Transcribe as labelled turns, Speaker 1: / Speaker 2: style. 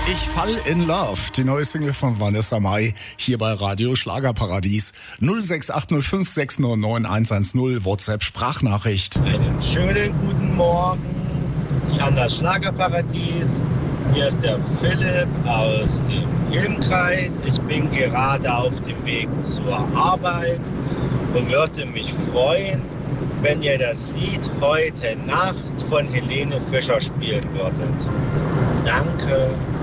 Speaker 1: Ich fall in love, die neue Single von Vanessa Mai, hier bei Radio Schlagerparadies. 06805609110, WhatsApp-Sprachnachricht.
Speaker 2: Einen schönen guten Morgen hier an das Schlagerparadies. Hier ist der Philipp aus dem Ilmkreis. Ich bin gerade auf dem Weg zur Arbeit und würde mich freuen, wenn ihr das Lied Heute Nacht von Helene Fischer spielen würdet. Danke.